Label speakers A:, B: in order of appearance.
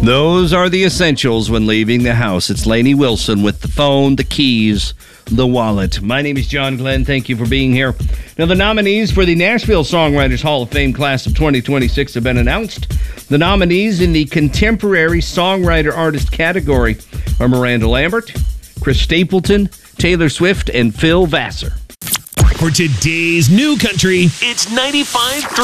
A: Those are the essentials when leaving the house. It's Lainey Wilson with the phone, the keys, the wallet. My name is John Glenn. Thank you for being here. Now, the nominees for the Nashville Songwriters Hall of Fame class of 2026 have been announced. The nominees in the Contemporary Songwriter-Artist category are Miranda Lambert, Chris Stapleton, Taylor Swift, and Phil Vassar.
B: For today's new country, it's 95.3